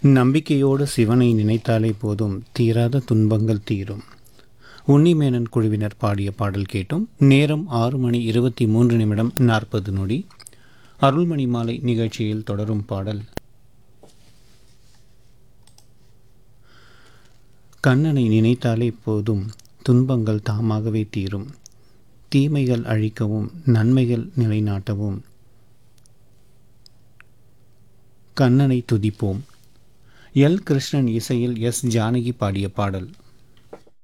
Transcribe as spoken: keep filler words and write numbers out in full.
நம்பிக்கையோடு சிவனை நினைத்தாலே போதும், தீராத துன்பங்கள் தீரும். உன்னிமேனன் குழுவினர் பாடிய பாடல் கேட்டும். நேரம் ஆறு மணி இருபத்தி மூன்று நிமிடம் நாற்பது நொடி. அருள்மணி மாலை நிகழ்ச்சியில் தொடரும் பாடல் கண்ணனை நினைத்தாலே போதும், துன்பங்கள் தாமாகவே தீரும். தீமைகள் அழிக்கவும் நன்மைகள் நிலைநாட்டவும் கண்ணனை துதிப்போம். எல் கிருஷ்ணன் இசையில் எஸ் ஜானகி பாடிய பாடல்.